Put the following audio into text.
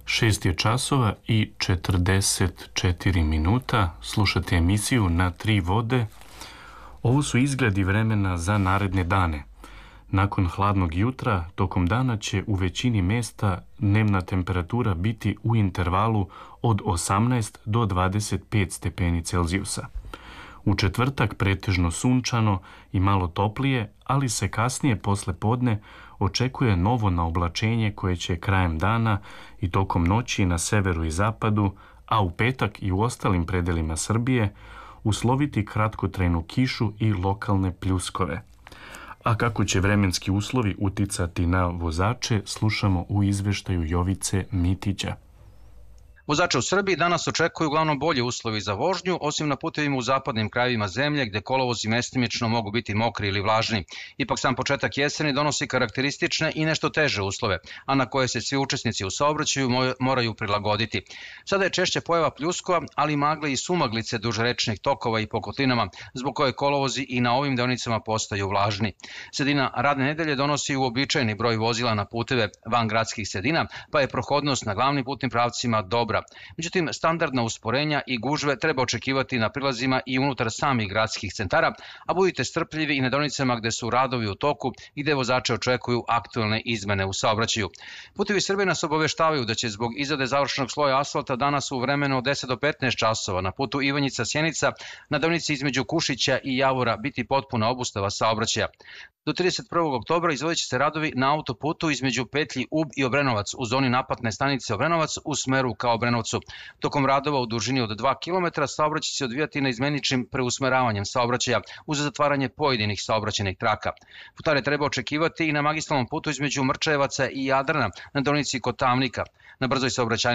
6 je časova i 44 minuta. Slušate emisiju Na tri vode. Ovo su izgledi vremena za naredne dane. Nakon hladnog jutra, tokom dana će u većini mesta dnevna temperatura biti u intervalu od 18 do 25 stepeni Celzijusa. U četvrtak pretežno sunčano i malo toplije, ali se kasnije posle podne očekuje novo naoblačenje koje će krajem dana i tokom noći na severu i zapadu, a u petak i u ostalim predelima Srbije usloviti kratkotrajnu kišu i lokalne pljuskove. A kako će vremenski uslovi uticati na vozače, slušamo u izveštaju Jovice Mitića. Vozače u Srbiji danas očekuju uglavnom bolje uslovi za vožnju, osim na putevima u zapadnim krajevima zemlje gde kolovozi mestimično mogu biti mokri ili vlažni. Ipak sam početak jeseni donosi karakteristične i nešto teže uslove, a na koje se svi učesnici u saobraćaju moraju prilagoditi. Sada je češće pojava pljuskova, ali magle i sumaglice duž rečnih tokova i po kotlinama, zbog koje kolovozi i na ovim deonicama postaju vlažni. Sredina radne nedelje donosi uobičajeni broj vozila na puteve van gradskih sredina, pa je prohodnost na glavnim putnim pravcima dobra. Međutim, standardna usporenja i gužve treba očekivati na prilazima i unutar samih gradskih centara, a budite strpljivi i na deonicama gde su radovi u toku i gde vozače očekuju aktuelne izmene u saobraćaju. Putevi Srbije nas obaveštavaju da će zbog izrade završnog sloja asfalta danas u vremenu od 10 do 15 časova na putu Ivanjica-Sjenica na deonici između Kušića i Javora biti potpuna obustava saobraćaja. Do 31. oktobra izvodit će se radovi na autoputu između petlji Ub i Obrenovac u zoni naplatne stanice Obrenovac u smeru ka Obrenovcu. Tokom radova u dužini od 2 km saobraćaj će se odvijati neizmeničnim preusmeravanjem saobraćaja uz zatvaranje pojedinih saobraćajnih traka. Putare treba očekivati i na magistralnom putu između Mrčajevaca i Jadrana na deonici kod Tamnika. Na brzoj saobraćajnici